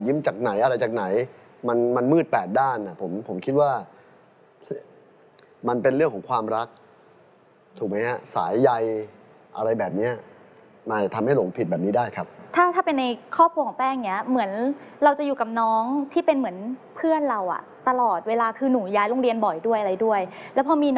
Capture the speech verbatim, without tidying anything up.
ยิ้มจากไหนอะไรจากไหนมันมันมืดแปดด้านนะผมผมคิดว่ามันเป็นเรื่องของความรักถูกไหมฮะสายใยอะไรแบบนี้มันทำให้หลงผิดแบบนี้ได้ครับถ้าถ้าเป็นในครอบครัวของแป้งเนี้ยเหมือนเราจะอยู่กับน้องที่เป็นเหมือนเพื่อนเราอะตลอดเวลาคือหนูย้ายโรงเรียนบ่อยด้วยอะไรด้วยแล้วพอมี